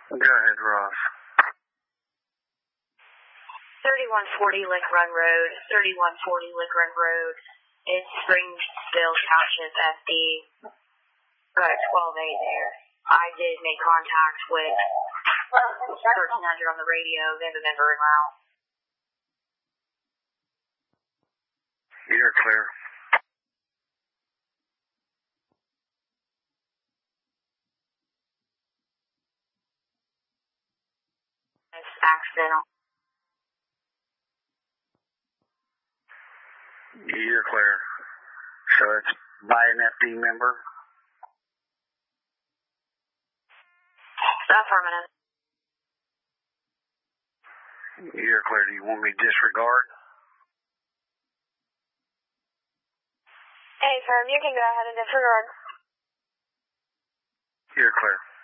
Go ahead, Ross. 3140 Lick Run Road, 3140 Lick Run Road. It's Springville Township FD. 12A there. I did make contact with 1300 on the radio. They have a member en route. You're clear. It's accidental. You're clear. So it's by an FD member? Affirmative. You're clear. Do you want me to disregard? Hey, firm, you can go ahead and disregard. You're clear.